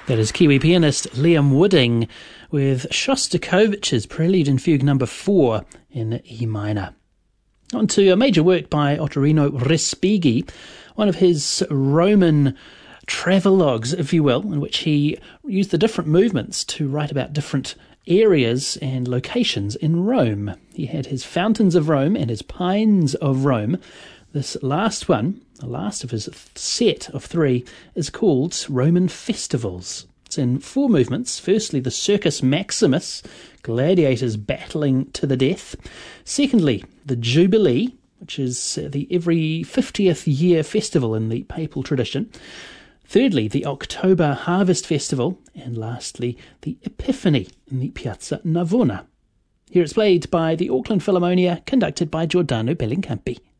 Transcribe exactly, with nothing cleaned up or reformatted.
That is Kiwi pianist Liam Wooding with Shostakovich's Prelude and Fugue number four in E minor. On to a major work by Ottorino Respighi, one of his Roman travelogues, if you will, in which he used the different movements to write about different areas and locations in Rome. He had his Fountains of Rome and his Pines of Rome. This last one, the last of his set of three, is called Roman Festivals. It's in four movements. Firstly, the Circus Maximus, gladiators battling to the death. Secondly, the Jubilee, which is the every fiftieth year festival in the papal tradition. Thirdly, the October Harvest Festival. And lastly, the Epiphany in the Piazza Navona. Here it's played by the Auckland Philharmonia, conducted by Giordano Bellincampi.